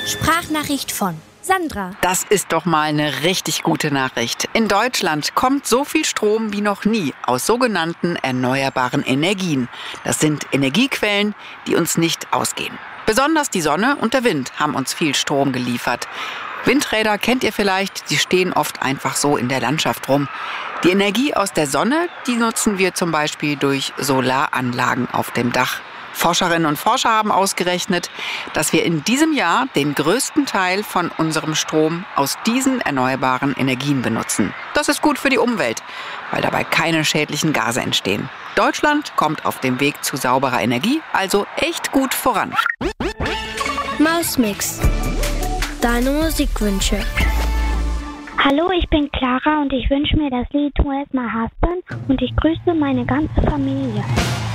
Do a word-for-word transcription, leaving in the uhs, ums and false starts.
Sprachnachricht von Sandra. Das ist doch mal eine richtig gute Nachricht. In Deutschland kommt so viel Strom wie noch nie aus sogenannten erneuerbaren Energien. Das sind Energiequellen, die uns nicht ausgehen. Besonders die Sonne und der Wind haben uns viel Strom geliefert. Windräder kennt ihr vielleicht, die stehen oft einfach so in der Landschaft rum. Die Energie aus der Sonne, die nutzen wir zum Beispiel durch Solaranlagen auf dem Dach. Forscherinnen und Forscher haben ausgerechnet, dass wir in diesem Jahr den größten Teil von unserem Strom aus diesen erneuerbaren Energien benutzen. Das ist gut für die Umwelt, weil dabei keine schädlichen Gase entstehen. Deutschland kommt auf dem Weg zu sauberer Energie also echt gut voran. Mausmix. Deine Musikwünsche. Hallo, ich bin Clara und ich wünsche mir das Lied Where's My Husband und ich grüße meine ganze Familie.